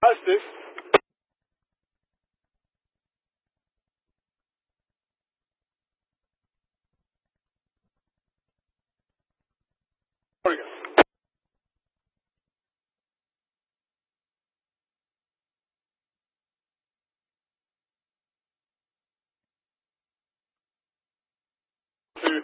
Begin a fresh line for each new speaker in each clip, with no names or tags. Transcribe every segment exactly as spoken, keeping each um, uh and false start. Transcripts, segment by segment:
Positive. Oregon. Two.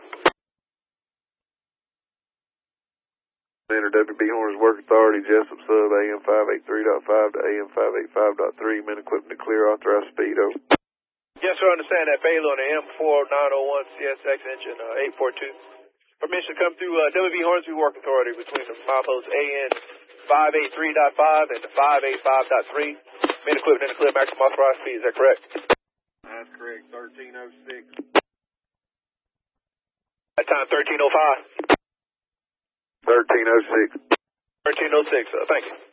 Center W B Horns Work Authority, Jessup Sub, A M five eighty-three point five to A M five eighty-five point three, men equipping to clear authorized speed, over.
Yes, sir, I understand that payload on the M four nine oh one C S X engine uh, eight four two. Permission to come through uh, W B Hornsby Work Authority between the mileposts A N five eighty-three point five and the five eighty-five point three. Men equipping to clear maximum authorized speed, is that correct?
That's correct, thirteen oh six.
At time thirteen oh five.
thirteen oh six.
thirteen oh six, uh, thank you.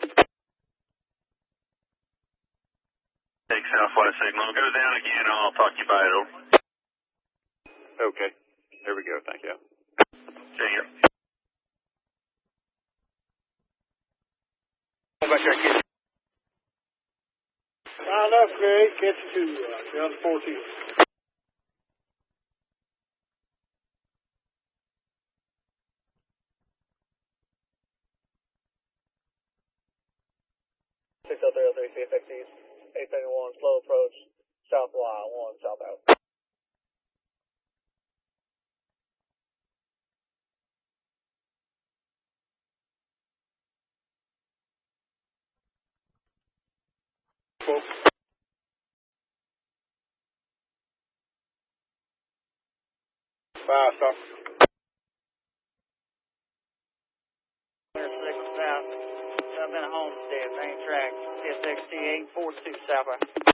Take Southwest signal. Go down again, I'll talk to you about it, over.
Okay, there we go, thank you.
See you.
Come back here and get you.
Line up, Craig. Get you to uh, down to fourteen.
six oh three oh three C F X East, eight seventy-one, slow approach, south Y one, south out.
Cool. Five, stop.
South, I've been at Homestead, main track, S X T eight four two southbound.